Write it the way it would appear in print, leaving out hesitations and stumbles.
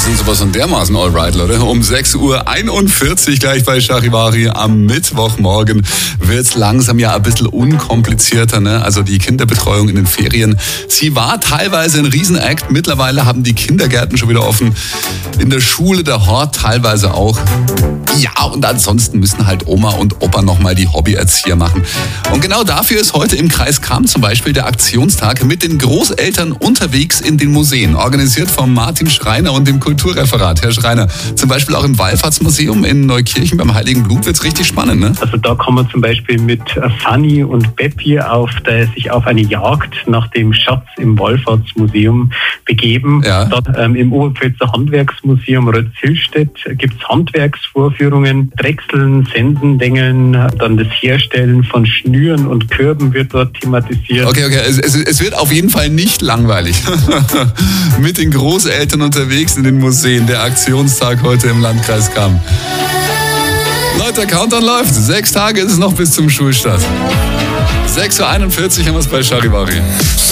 sind sowas von dermaßen alright, Leute. Um 6:41 Uhr gleich bei Charivari am Mittwochmorgen wird's langsam ja ein bisschen unkomplizierter, ne? Also die Kinderbetreuung in den Ferien, sie war teilweise ein Riesenakt. Mittlerweile haben die Kindergärten schon wieder offen. In der Schule, der Hort teilweise auch. Ja, und ansonsten müssen halt Oma und Opa nochmal die Hobbyerzieher machen. Und genau dafür ist heute im Kreis Cham zum Beispiel der Aktionstag mit den Großeltern unterwegs in den Museen, organisiert von Martin Schreiner und dem Kulturreferat. Herr Schreiner, zum Beispiel auch im Wallfahrtsmuseum in Neukirchen beim Heiligen Blut wird's richtig spannend, ne? Also da kann man zum Beispiel mit Fanny und Beppi sich auf eine Jagd nach dem Schatz im Wallfahrtsmuseum begeben. Ja. Dort im Oberpfälzer Handwerksmuseum Rötzhillstedt gibt's Handwerksvorführungen, Drechseln, Sensen, Dengeln, dann das Herstellen von Schnüren und Körben wird dort thematisiert. Okay, es wird auf jeden Fall nicht langweilig. Mit den Großeltern unterwegs in den Museen, der Aktionstag heute im Landkreis Cham. Leute, der Countdown läuft. 6 Tage ist es noch bis zum Schulstart. 6:41 Uhr haben wir es bei Charivari.